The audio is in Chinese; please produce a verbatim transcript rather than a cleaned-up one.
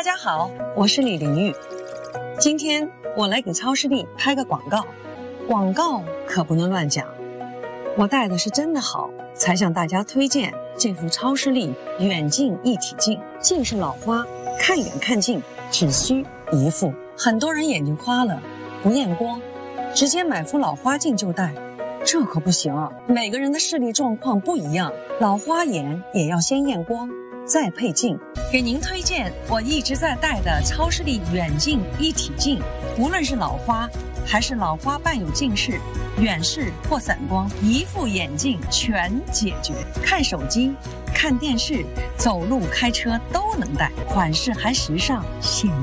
大家好，我是李玲玉。今天我来给超视力拍个广告，广告可不能乱讲。我戴的是真的好，才向大家推荐这副超视力远近一体镜。近视老花，看远看近只需一副。很多人眼睛花了，不验光，直接买副老花镜就戴，这可不行啊！每个人的视力状况不一样，老花眼也要先验光，再配镜。给您推荐我一直在戴的超视力远近一体镜，无论是老花还是老花伴有近视、远视或散光，一副眼镜全解决。看手机、看电视、走路、开车都能戴，款式还时尚，显